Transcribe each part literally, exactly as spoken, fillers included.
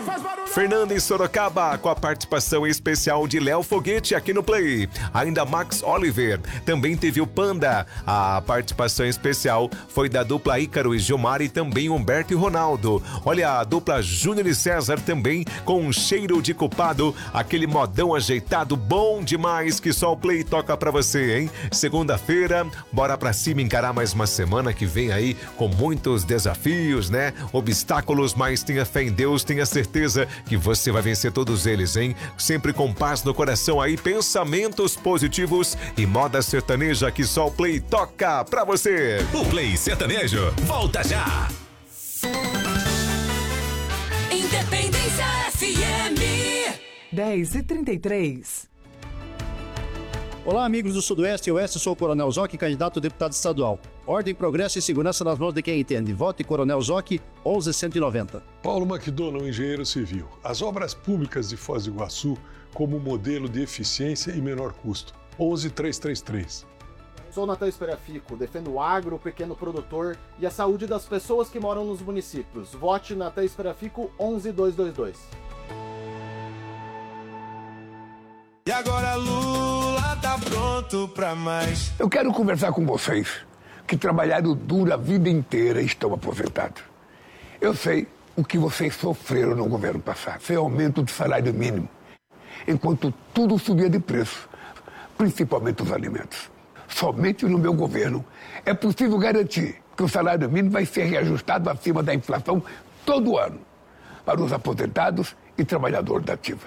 Fernanda em Sorocaba, com a participação especial de Léo Foguete aqui no Play. Ainda Max Oliver, também teve o Panda. A participação especial foi da dupla Ícaro e Gilmar e também Humberto e Ronaldo. Olha, a dupla Júnior e César também com um cheiro de culpado, aquele modão ajeitado bom demais que só o Play toca pra você, hein? Segunda-feira, bora pra cima encarar mais uma semana que vem aí com muitos desafios, né? Obstáculos, mas tenha fé em Deus, tenha certeza que você vai vencer todos eles, hein? Sempre com paz no coração aí, pensamentos positivos e moda sertaneja que só o Play toca pra você. O Play Sertanejo volta já. Independência F M dez e trinta e três. Olá, amigos do Sudoeste e Oeste, sou o Coronel Zoc, candidato a deputado estadual. Ordem, progresso e segurança nas mãos de quem entende. Vote Coronel Zoc, onze cento e noventa. Paulo McDonald, engenheiro civil. As obras públicas de Foz do Iguaçu como modelo de eficiência e menor custo. onze mil trezentos e trinta e três. Sou Natan Esperafico, defendo o agro, o pequeno produtor e a saúde das pessoas que moram nos municípios. Vote Natan Esperafico, onze mil duzentos e vinte e dois. E agora Lula tá pronto pra mais. Eu quero conversar com vocês que trabalharam duro a vida inteira e estão aposentados. Eu sei o que vocês sofreram no governo passado. Foi aumento do salário mínimo, enquanto tudo subia de preço, principalmente os alimentos. Somente no meu governo é possível garantir que o salário mínimo vai ser reajustado acima da inflação todo ano para os aposentados e trabalhadores da ativa.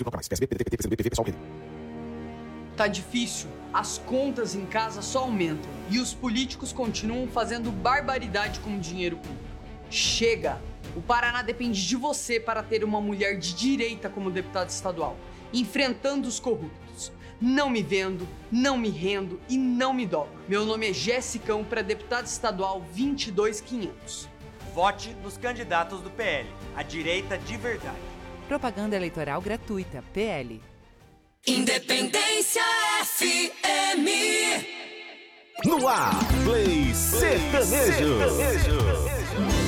Tá difícil, as contas em casa só aumentam e os políticos continuam fazendo barbaridade com o dinheiro público. Chega! O Paraná depende de você para ter uma mulher de direita como deputada estadual, enfrentando os corruptos. Não me vendo, não me rendo e não me dobro. Meu nome é Jessicão para deputado estadual vinte e dois mil e quinhentos. Vote nos candidatos do P L, a direita de verdade. Propaganda eleitoral gratuita, P L. Independência F M. No ar, Play Sertanejo.